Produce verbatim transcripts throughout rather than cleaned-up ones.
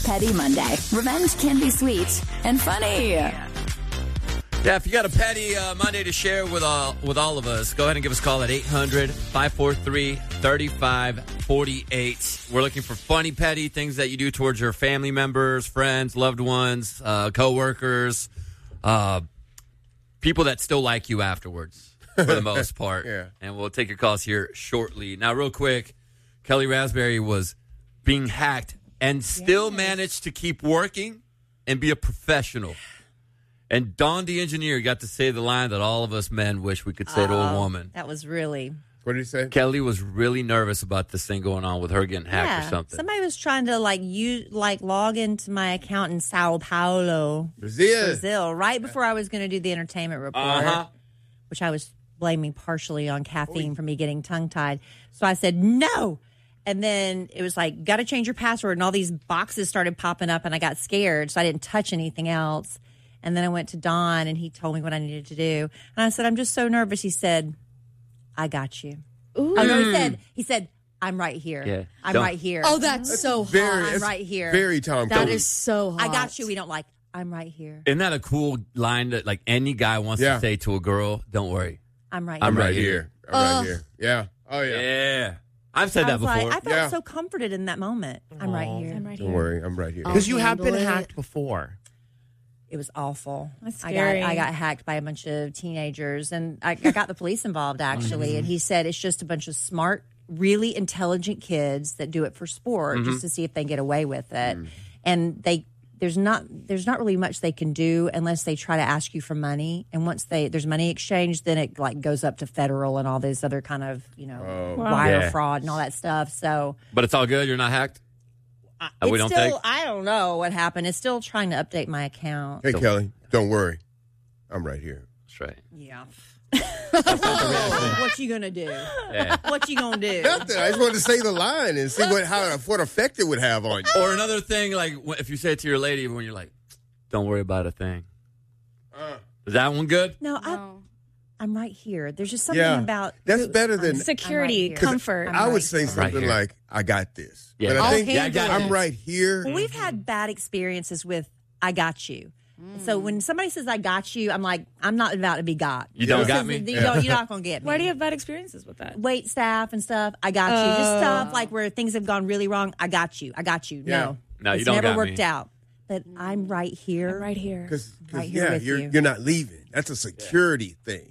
Petty Monday. Revenge can be sweet and funny. Yeah, if you got a petty uh, Monday to share with all, with all of us, go ahead and give us a call at eight hundred, five four three, three five four eight. We're looking for funny, petty things that you do towards your family members, friends, loved ones, uh, coworkers, uh, people that still like you afterwards, for the most part. Yeah. And we'll take your calls here shortly. Now, real quick, Kelly Raspberry was being hacked and still Yes. managed to keep working and be a professional. And Dawn, the engineer, got to say the line that all of us men wish we could say to a Oh, woman. That was really... What did he say? Kelly was really nervous about this thing going on with her getting hacked yeah. or something. Somebody was trying to like you like log into my account in Sao Paulo, Brazil. Brazil, right before I was going to do the entertainment report, Uh-huh. which I was blaming partially on caffeine for me getting tongue tied. So I said no. And then it was like, got to change your password. And all these boxes started popping up and I got scared. So I didn't touch anything else. And then I went to Don and he told me what I needed to do. And I said, I'm just so nervous. He said, I got you. Ooh. Oh, no, he said, he said, I'm right here. Yeah. I'm Don't- right here. Oh, that's so hot. Very, I'm it's right here. Very Tom That Cruise. is so hot. I got you. We don't like, I'm right here. Isn't that a cool line that like any guy wants Yeah. to say to a girl? Don't worry. I'm right I'm here. right right here. here. I'm right Ugh. here. Yeah. Oh, yeah. Yeah. I've said I that was before. like, I felt Yeah. so comforted in that moment. I'm right here. I'm right Don't here. worry. I'm right here. I'll Because you have been handle it. hacked before. It was awful. That's I scary. got I got hacked by a bunch of teenagers, and I, I got the police involved actually. And he said it's just a bunch of smart, really intelligent kids that do it for sport, just to see if they get away with it. And they there's not there's not really much they can do unless they try to ask you for money. And once they there's money exchange, then it like goes up to federal and all these other kind of you know wire Yeah. fraud and all that stuff. So. But it's all good. You're not hacked? Uh, It's we don't still, think? I don't know what happened. It's still trying to update my account. Hey, Kelly, don't worry. I'm right here. That's right. Yeah. What you gonna do? Yeah. What you gonna do? Nothing. I just wanted to say the line and see what how what effect it would have on you. Or another thing, like wh- if you say it to your lady when you're like, don't worry about a thing. Uh, Is that one good? No, I, No. I'm right here. There's just something Yeah. about That's better than- I'm- Security, I'm right here. comfort. I'm I would right say here. something here. like, I got this. Yeah. But I I'll think handle Yeah, I got it. I'm right here. Well, we've had bad experiences with "I got you." So when somebody says "I got you," I'm like, I'm not about to be got. You don't This got is- me? You don't, you're not gonna get me. Why do you have bad experiences with that? Wait staff and stuff? I got you. Just Oh. stuff like where things have gone really wrong. I got you. I got you. Yeah. No, No, you it's don't never got worked me. out. But I'm right here. I'm right here. Because, Right here yeah, with you're, you. you're not leaving. That's a security thing.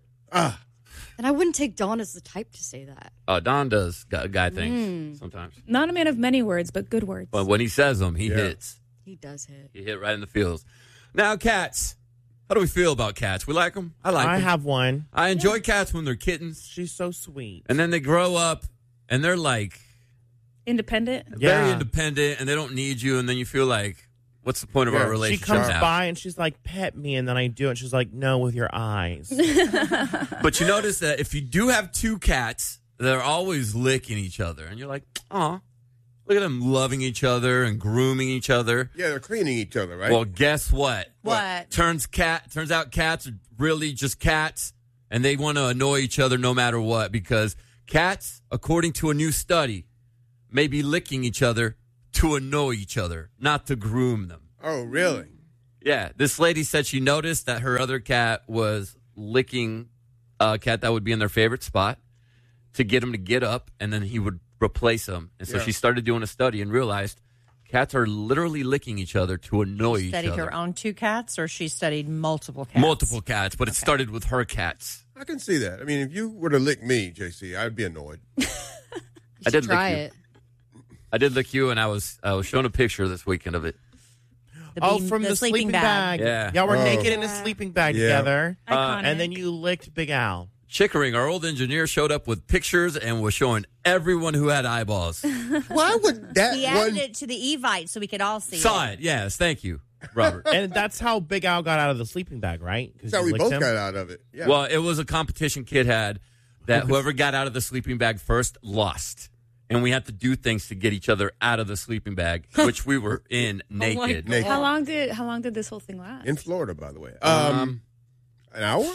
Ah, And I wouldn't take Dawn as the type to say that. Uh, Don does guy, guy things sometimes. Not a man of many words, but good words. But when he says them, he Yeah. hits. He does hit. He hit right in the feels. Now, cats. How do we feel about cats? We like them? I like I them. have one. I enjoy cats when they're kittens. She's so sweet. And then they grow up and they're like Independent. very Yeah. independent and they don't need you. And then you feel like, what's the point of Yeah. our She She relationship comes now? by and she's like, pet me. And then I do it. And she's like, no, with your eyes. But you notice that if you do have two cats, they're always licking each other. And you're like, aw, look at them loving each other and grooming each other. yeah, they're cleaning each other, right? Well, guess what? What? Turns cat turns out cats are really just cats and they want to annoy each other no matter what because cats, according to a new study, may be licking each other to annoy each other, not to groom them. oh, really? Yeah, this lady said she noticed that her other cat was licking a cat that would be in their favorite spot to get him to get up, and then he would replace him. And so Yeah. she started doing a study and realized cats are literally licking each other to annoy each Studied other. her own two cats, or she studied multiple cats. Multiple cats, but it started with her cats. I can see that. I mean, if you were to lick me, J C, I'd be annoyed. I did Try lick you. it. I did lick you, and I was I was shown a picture this weekend of it. The oh, bean- from the, sleeping, bag. Yeah. Y'all were Oh. naked in a Yeah. sleeping bag Yeah. together. Iconic. And then you licked Big Al. Chickering, our old engineer, showed up with pictures and was showing everyone who had eyeballs. Why would that He added one? it to the Evite so we could all see Saw it. it, yes. Thank you, Robert. And that's how Big Al got out of the sleeping bag, right? 'Cause That's how you we licked both him? got out of it. Yeah. Well, it was a competition kid had that whoever got out of the sleeping bag first lost. And we had to do things to get each other out of the sleeping bag, which we were in naked. Naked. How long did how long did this whole thing last? In Florida, by the way. Um, Um, an hour?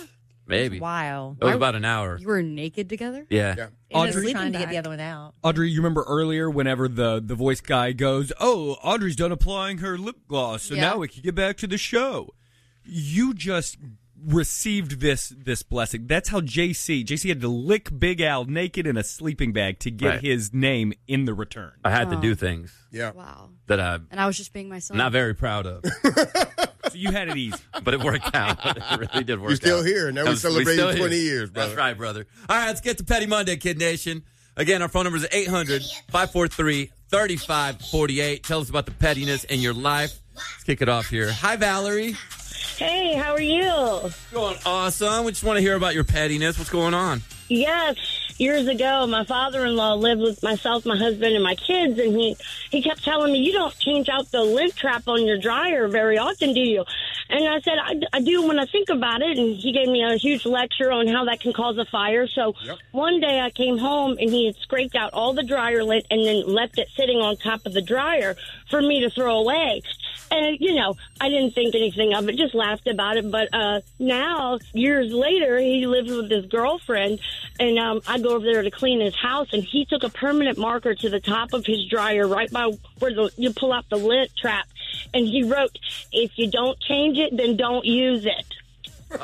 Maybe. Wow. It was about an hour. You were naked together? Yeah. Yeah. And Audrey- we're trying to get Back. the other one out. Audrey, you remember earlier whenever the, the voice guy goes, oh, Audrey's done applying her lip gloss, so Yeah. now we can get back to the show. You just received this this blessing. That's how J C, J C had to lick Big Al naked in a sleeping bag to get Right. his name in the return. I had to do things Yeah. Wow. that I'm And I was just being myself. not very proud of, So you had it easy. but it worked out. It really did work out. You're still here. Now That we're was- celebrating still here. twenty years, brother. That's right, brother. All right, let's get to Petty Monday, Kid Nation. Again, our phone number is eight hundred, five four three, three five four eight. Tell us about the pettiness in your life. Let's kick it off here. Hi, Valerie. Hey, how are you? Going awesome. We just want to hear about your pettiness. What's going on? Yes, years ago, my father-in-law lived with myself, my husband, and my kids, and he, he kept telling me, you don't change out the lint trap on your dryer very often, do you? And I said, I, I do when I think about it, and he gave me a huge lecture on how that can cause a fire. So Yep. one day I came home, and he had scraped out all the dryer lint and then left it sitting on top of the dryer for me to throw away. And, you know, I didn't think anything of it, just laughed about it. But uh, now, years later, he lives with his girlfriend, and um, I go over there to clean his house, and he took a permanent marker to the top of his dryer right by where the, you pull out the lint trap, and he wrote, if you don't change it, then don't use it.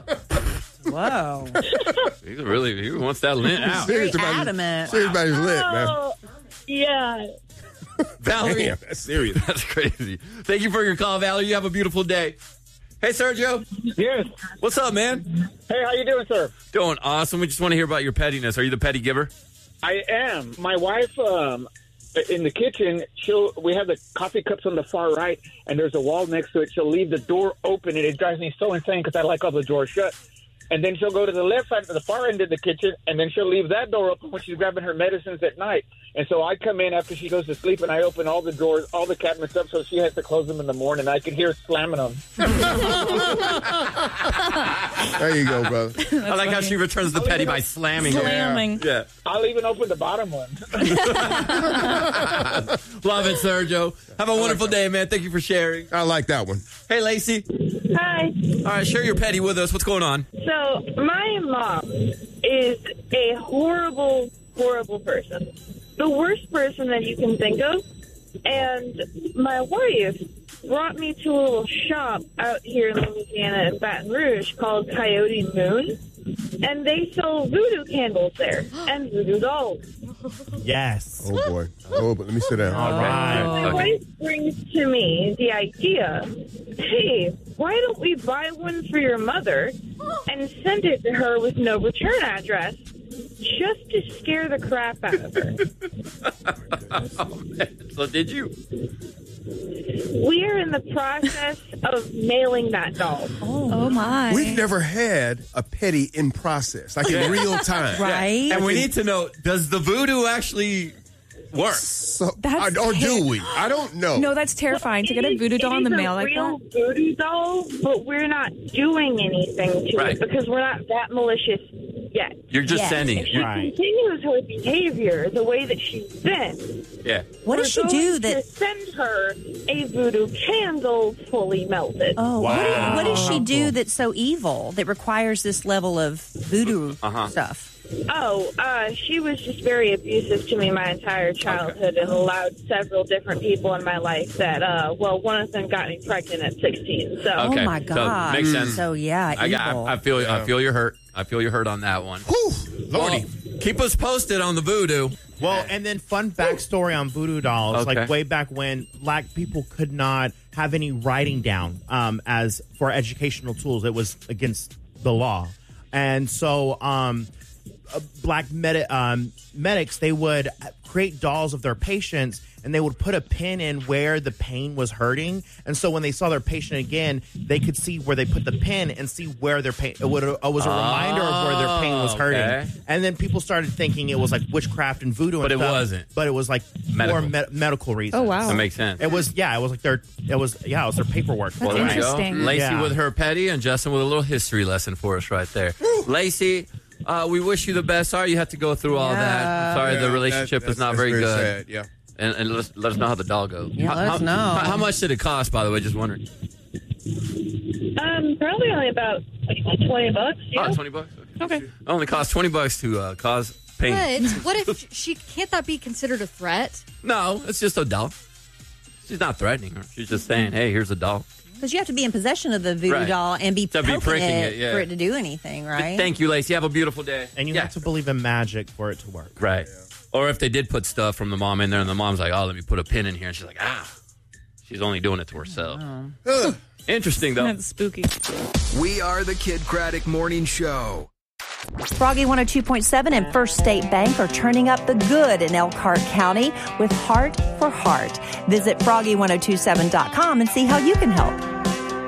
Whoa. He really he wants that lint out. Serious Very about his- adamant. Serious about his lip, man. Oh, yeah. Valerie, Damn, that's serious. that's crazy. Thank you for your call, Valerie. You have a beautiful day. Hey, Sergio. Yes. What's up, man? Hey, how you doing, sir? Doing awesome. We just want to hear about your pettiness. Are you the petty giver? I am. My wife, um, in the kitchen, she'll. We have the coffee cups on the far right, and there's a wall next to it. She'll leave the door open, and it drives me so insane because I like all the doors shut. And then she'll go to the left side, to the far end of the kitchen, and then she'll leave that door open when she's grabbing her medicines at night. And so I come in after she goes to sleep, and I open all the doors, all the cabinets up, so she has to close them in the morning. I can hear her slamming them. There you go, brother. I like how she returns the petty by slamming it. Slamming. Yeah. I'll even open the bottom one. Love it, Sergio. Have a wonderful day, man. Thank you for sharing. I like that one. Hey, Lacey. Hi. All right, share your petty with us. What's going on? So, my mom is a horrible, horrible person. The worst person that you can think of. And my wife brought me to a little shop out here in Louisiana in Baton Rouge called Coyote Moon. And they sell voodoo candles there and voodoo dolls. Yes. Oh, boy. Oh, but let me sit down. All right. My Okay. wife brings to me the idea, hey, why don't we buy one for your mother and send it to her with no return address just to scare the crap out of her? Oh, man. So did you? We are in the process of mailing that doll. Oh, my. We've never had a petty in process, like in real time. Right? And we need to know, does the voodoo actually work? So, That's or do we? I don't know. No, that's terrifying to get a voodoo doll in the mail like It is a real that. voodoo doll, but we're not doing anything to Right. it because we're not that malicious yet. You're just Yes. sending If it. she Right. continues her behavior the way that she's been, Yeah. What does she we're do going that? to send her a voodoo candle fully melted. Oh, what, do- what does she Wow. do that's so evil that requires this level of voodoo Uh-huh. stuff? Oh, uh, she was just very abusive to me my entire childhood and allowed several different people in my life that, uh, well, one of them got me pregnant at sixteen. So, Okay. Oh my So, God! makes sense. So yeah, I got. evil. I, I feel. I feel your hurt. I feel your hurt on that one. Whew, Lordy. Well, keep us posted on the voodoo. Well, and then fun backstory on voodoo dolls. Okay. Like way back when black people could not have any writing down um, as for educational tools. It was against the law. And so um, uh, black medi- um, medics, they would create dolls of their patients and they would put a pin in where the pain was hurting. And so when they saw their patient again, they could see where they put the pin and see where their pain, it, would, it was a reminder of where their pain was hurting. okay. And then people started thinking it was like witchcraft and voodoo. But and it stuff, wasn't. But it was like Medical. for med- medical reasons. Oh, wow. That makes sense. It was, yeah, it was like their, it was, yeah, it was their paperwork. Well, for there it. you go. Interesting. Lacey Yeah. with her petty and Justin with a little history lesson for us right there. Lacey, uh, we wish you the best. Sorry you had to go through all that. Yeah. Sorry Yeah, the that- relationship that's- is not that's very, good. Sad, yeah. And, and let, us, let us know how the doll goes. Yeah, how, let us how- know. How, how much did it cost, by the way? Just wondering. um, probably only about Twenty bucks. Yeah. Oh, twenty bucks. Okay. It only costs twenty bucks to uh, cause pain. But what if she can't that be considered a threat? No, it's just a doll. She's not threatening her. She's just saying, "Hey, here's a doll." Because you have to be in possession of the voodoo Right. doll and be To be poking pricking it, it, yeah. for it to do anything, right? Thank you, Lacey. Have a beautiful day. And you Yeah. have to believe in magic for it to work. Right. Or if they did put stuff from the mom in there, and the mom's like, "Oh, let me put a pin in here," and she's like, "Ah." She's only doing it to herself. Interesting, though. That's spooky. We are the Kid Craddock Morning Show. Froggy one oh two point seven and First State Bank are turning up the good in Elkhart County with Heart for Heart. Visit froggy ten twenty-seven dot com and see how you can help.